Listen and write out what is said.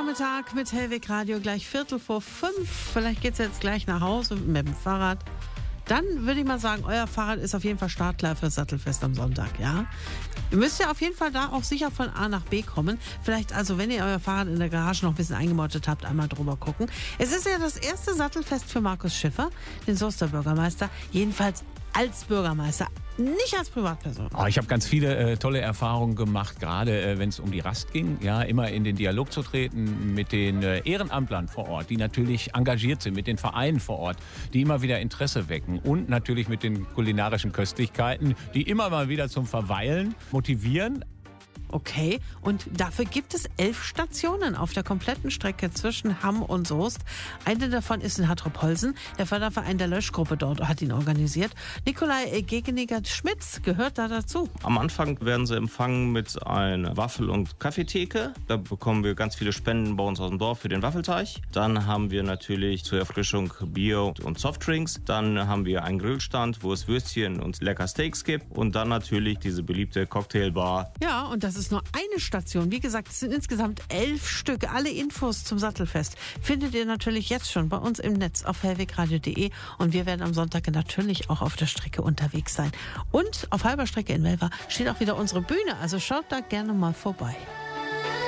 Nachmittag mit Hellweg Radio, gleich 4:45. Vielleicht geht's jetzt gleich nach Hause mit dem Fahrrad. Dann würde ich mal sagen, euer Fahrrad ist auf jeden Fall startklar für das Sattelfest am Sonntag, ja? Ihr müsst ja auf jeden Fall da auch sicher von A nach B kommen. Vielleicht also, wenn ihr euer Fahrrad in der Garage noch ein bisschen eingemottet habt, einmal drüber gucken. Es ist ja das erste Sattelfest für Markus Schiffer, den Soester Bürgermeister. Jedenfalls als Bürgermeister, nicht als Privatperson. Ich habe ganz viele tolle Erfahrungen gemacht, gerade wenn es um die Rast ging. Ja, immer in den Dialog zu treten mit den Ehrenamtlern vor Ort, die natürlich engagiert sind, mit den Vereinen vor Ort, die immer wieder Interesse wecken. Und natürlich mit den kulinarischen Köstlichkeiten, die immer mal wieder zum Verweilen motivieren. Okay, und dafür gibt es 11 Stationen auf der kompletten Strecke zwischen Hamm und Soest. Eine davon ist in Hattrop-Holsen. Der Förderverein der Löschgruppe dort hat ihn organisiert. Nikolai Gegeniger-Schmitz gehört da dazu. Am Anfang werden sie empfangen mit einer Waffel- und Kaffeetheke. Da bekommen wir ganz viele Spenden bei uns aus dem Dorf für den Waffelteig. Dann haben wir natürlich zur Erfrischung Bier und Softdrinks. Dann haben wir einen Grillstand, wo es Würstchen und lecker Steaks gibt. Und dann natürlich diese beliebte Cocktailbar. Ja, und das ist nur eine Station. Wie gesagt, es sind insgesamt 11 Stück. Alle Infos zum Sattelfest findet ihr natürlich jetzt schon bei uns im Netz auf hellwegradio.de. Und wir werden am Sonntag natürlich auch auf der Strecke unterwegs sein. Und auf halber Strecke in Welver steht auch wieder unsere Bühne. Also schaut da gerne mal vorbei.